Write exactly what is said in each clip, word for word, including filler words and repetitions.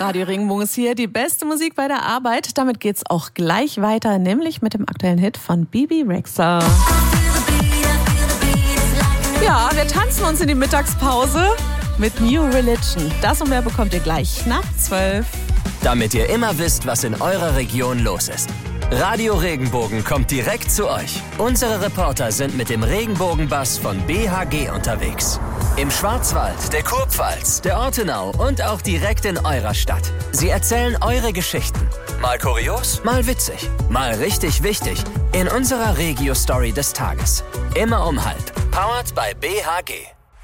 Radio Regenbogen ist hier, die beste Musik bei der Arbeit. Damit geht's auch gleich weiter, nämlich mit dem aktuellen Hit von Bebe Rexha. Ja, wir tanzen uns in die Mittagspause mit New Religion. Das und mehr bekommt ihr gleich nach zwölf. Damit ihr immer wisst, was in eurer Region los ist. Radio Regenbogen kommt direkt zu euch. Unsere Reporter sind mit dem Regenbogenbus von B H G unterwegs. Im Schwarzwald, der Kurpfalz, der Ortenau und auch direkt in eurer Stadt. Sie erzählen eure Geschichten. Mal kurios, mal witzig, mal richtig wichtig. In unserer Regio-Story des Tages. Immer um halb. Powered by B H G.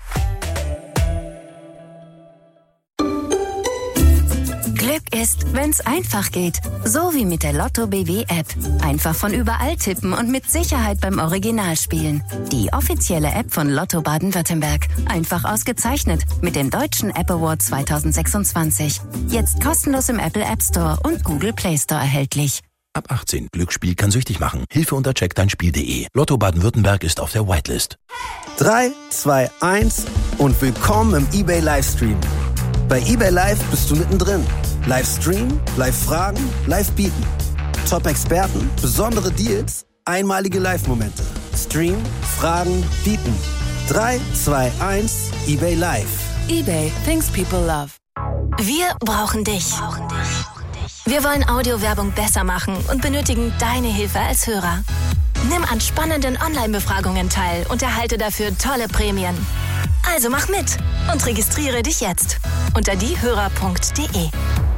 Glück ist, wenn's einfach geht. So wie mit der Lotto B W App. Einfach von überall tippen und mit Sicherheit beim Original spielen. Die offizielle App von Lotto Baden-Württemberg. Einfach ausgezeichnet mit dem Deutschen App Award zwanzig sechsundzwanzig. Jetzt kostenlos im Apple App Store und Google Play Store erhältlich. Ab achtzehn. Glücksspiel kann süchtig machen. Hilfe unter check dein spiel punkt de. Lotto Baden-Württemberg ist auf der Whitelist. drei, zwei, eins und willkommen im eBay Livestream. Bei eBay Live bist du mittendrin. Livestream, Live-Fragen, Live-Bieten. Top-Experten, besondere Deals, einmalige Live-Momente. Stream, Fragen, Bieten. drei, zwei, eins, eBay Live. eBay, things people love. Wir brauchen dich. Wir wollen Audiowerbung besser machen und benötigen deine Hilfe als Hörer. Nimm an spannenden Online-Befragungen teil und erhalte dafür tolle Prämien. Also mach mit und registriere dich jetzt unter diehörer punkt de.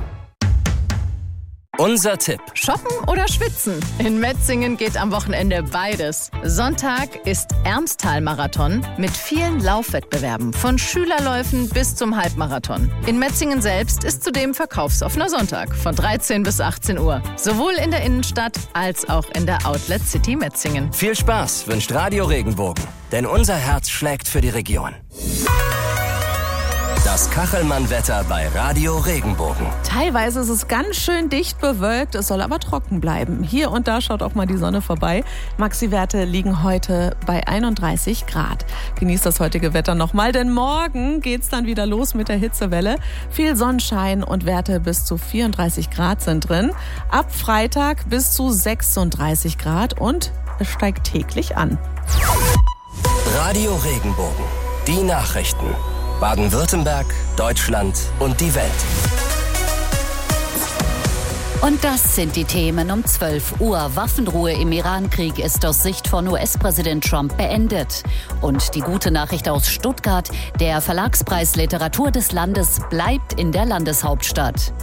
Unser Tipp. Shoppen oder schwitzen? In Metzingen geht am Wochenende beides. Sonntag ist Ermstal-Marathon mit vielen Laufwettbewerben, von Schülerläufen bis zum Halbmarathon. In Metzingen selbst ist zudem verkaufsoffener Sonntag von dreizehn bis achtzehn Uhr. Sowohl in der Innenstadt als auch in der Outlet City Metzingen. Viel Spaß wünscht Radio Regenbogen, denn unser Herz schlägt für die Region. Das Kachelmann-Wetter bei Radio Regenbogen. Teilweise ist es ganz schön dicht bewölkt, es soll aber trocken bleiben. Hier und da schaut auch mal die Sonne vorbei. Maxi-Werte liegen heute bei einunddreißig Grad. Genießt das heutige Wetter nochmal, denn morgen geht's dann wieder los mit der Hitzewelle. Viel Sonnenschein und Werte bis zu vierunddreißig Grad sind drin. Ab Freitag bis zu sechsunddreißig Grad und es steigt täglich an. Radio Regenbogen. Die Nachrichten. Baden-Württemberg, Deutschland und die Welt. Und das sind die Themen um zwölf Uhr. Waffenruhe im Iran-Krieg ist aus Sicht von U S-Präsident Trump beendet. Und die gute Nachricht aus Stuttgart: Der Verlagspreis Literatur des Landes bleibt in der Landeshauptstadt.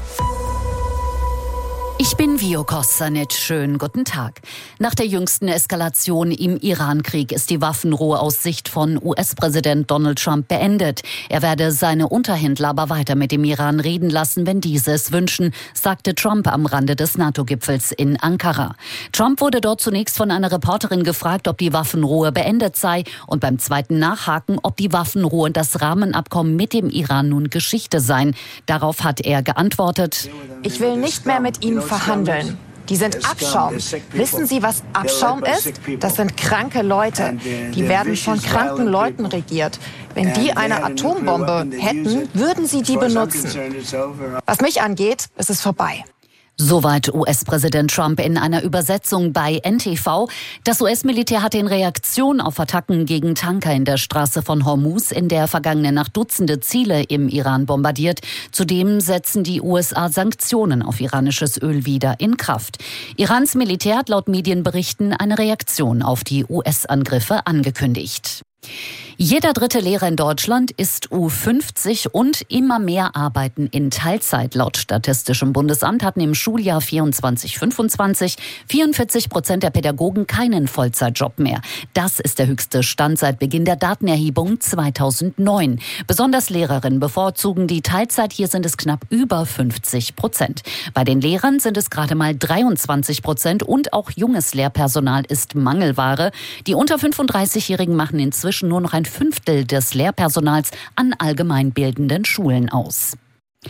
Ich bin Vio Kostanic. Schönen guten Tag. Nach der jüngsten Eskalation im Iran-Krieg ist die Waffenruhe aus Sicht von U S-Präsident Donald Trump beendet. Er werde seine Unterhändler aber weiter mit dem Iran reden lassen, wenn diese es wünschen, sagte Trump am Rande des NATO-Gipfels in Ankara. Trump wurde dort zunächst von einer Reporterin gefragt, ob die Waffenruhe beendet sei, und beim zweiten Nachhaken, ob die Waffenruhe und das Rahmenabkommen mit dem Iran nun Geschichte seien. Darauf hat er geantwortet: Ich will nicht mehr mit Ihnen verhandeln. Die sind Abschaum. Wissen Sie, was Abschaum ist? Das sind kranke Leute. Die werden von kranken Leuten regiert. Wenn die eine Atombombe hätten, würden sie die benutzen. Was mich angeht, ist es vorbei. Soweit U S-Präsident Trump in einer Übersetzung bei N T V. Das U S-Militär hatte in Reaktion auf Attacken gegen Tanker in der Straße von Hormuz in der vergangenen Nacht Dutzende Ziele im Iran bombardiert. Zudem setzen die U S A Sanktionen auf iranisches Öl wieder in Kraft. Irans Militär hat laut Medienberichten eine Reaktion auf die U S-Angriffe angekündigt. Jeder dritte Lehrer in Deutschland ist U fünfzig und immer mehr arbeiten in Teilzeit. Laut Statistischem Bundesamt hatten im Schuljahr vierundzwanzig fünfundzwanzig vierundvierzig Prozent der Pädagogen keinen Vollzeitjob mehr. Das ist der höchste Stand seit Beginn der Datenerhebung zweitausendneun. Besonders Lehrerinnen bevorzugen die Teilzeit. Hier sind es knapp über fünfzig Prozent. Bei den Lehrern sind es gerade mal dreiundzwanzig Prozent und auch junges Lehrpersonal ist Mangelware. Die unter fünfunddreißigjährigen machen inzwischen nur noch ein Fünftel des Lehrpersonals an allgemeinbildenden Schulen aus.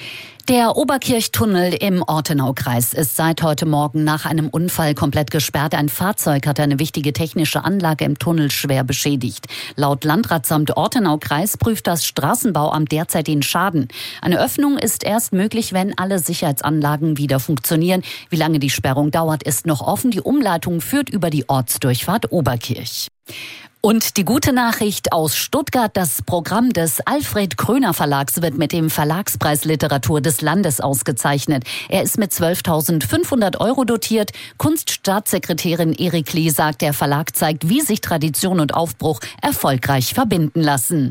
Der Oberkirchtunnel im Ortenaukreis ist seit heute Morgen nach einem Unfall komplett gesperrt. Ein Fahrzeug hat eine wichtige technische Anlage im Tunnel schwer beschädigt. Laut Landratsamt Ortenaukreis prüft das Straßenbauamt derzeit den Schaden. Eine Öffnung ist erst möglich, wenn alle Sicherheitsanlagen wieder funktionieren. Wie lange die Sperrung dauert, ist noch offen. Die Umleitung führt über die Ortsdurchfahrt Oberkirch. Und die gute Nachricht aus Stuttgart: Das Programm des Alfred Kröner Verlags wird mit dem Verlagspreis Literatur des Landes ausgezeichnet. Er ist mit zwölftausendfünfhundert Euro dotiert. Kunststaatssekretärin Erik Lee sagt, der Verlag zeigt, wie sich Tradition und Aufbruch erfolgreich verbinden lassen.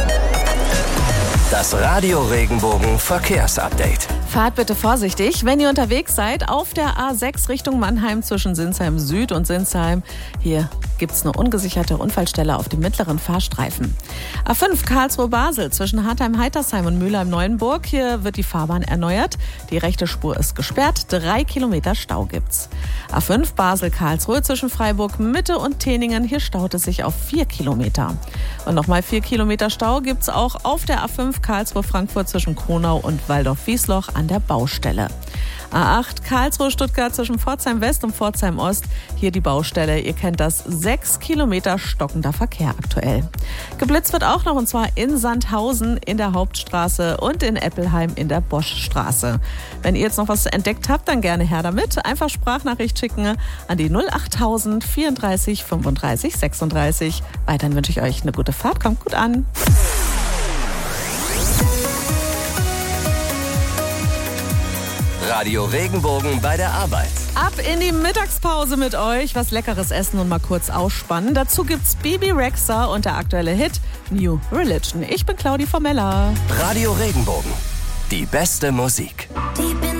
Das Radio Regenbogen Verkehrsupdate. Fahrt bitte vorsichtig, wenn ihr unterwegs seid auf der A sechs Richtung Mannheim zwischen Sinsheim Süd und Sinsheim. Hier gibt's eine ungesicherte Unfallstelle auf dem mittleren Fahrstreifen. A fünf Karlsruhe-Basel zwischen Hartheim-Heitersheim und Mülheim-Neuenburg. Hier wird die Fahrbahn erneuert. Die rechte Spur ist gesperrt. Drei Kilometer Stau gibt's. A fünf Basel-Karlsruhe zwischen Freiburg-Mitte und Teningen. Hier staut es sich auf vier Kilometer. Und nochmal vier Kilometer Stau gibt's auch auf der A fünf Karlsruhe-Frankfurt zwischen Kronau und Waldorf-Wiesloch an der Baustelle. A acht Karlsruhe-Stuttgart zwischen Pforzheim West und Pforzheim Ost. Hier die Baustelle. Ihr kennt das. Sechs Kilometer stockender Verkehr aktuell. Geblitzt wird auch noch, und zwar in Sandhausen in der Hauptstraße und in Eppelheim in der Boschstraße. Wenn ihr jetzt noch was entdeckt habt, dann gerne her damit. Einfach Sprachnachricht schicken an die null achttausend vierunddreißig fünfunddreißig sechsunddreißig. Weiterhin wünsche ich euch eine gute Fahrt. Kommt gut an. Radio Regenbogen bei der Arbeit. Ab in die Mittagspause mit euch. Was Leckeres essen und mal kurz ausspannen. Dazu gibt's Bibi Rexha und der aktuelle Hit New Religion. Ich bin Claudi Formella. Radio Regenbogen. Die beste Musik. Die